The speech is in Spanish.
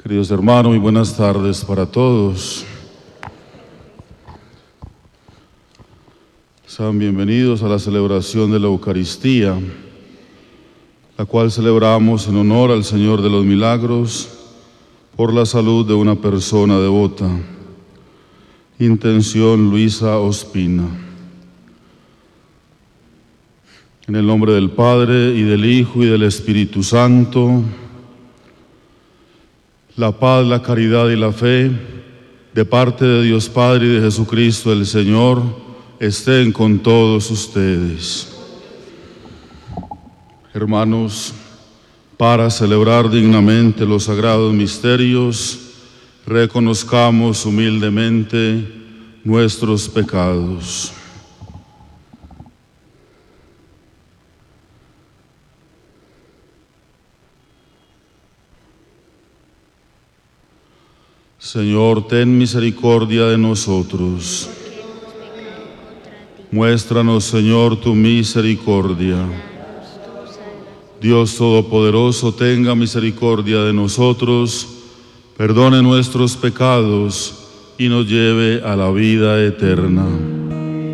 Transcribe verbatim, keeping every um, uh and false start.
Queridos hermanos, muy buenas tardes para todos. Sean bienvenidos a la celebración de la Eucaristía, la cual celebramos en honor al Señor de los Milagros por la salud de una persona devota. Intención Luisa Ospina. En el nombre del Padre, y del Hijo, y del Espíritu Santo, la paz, la caridad y la fe, de parte de Dios Padre y de Jesucristo el Señor, estén con todos ustedes. Hermanos, para celebrar dignamente los sagrados misterios, reconozcamos humildemente nuestros pecados. Señor, ten misericordia de nosotros. Muéstranos, Señor, tu misericordia. Dios Todopoderoso, tenga misericordia de nosotros, perdone nuestros pecados y nos lleve a la vida eterna.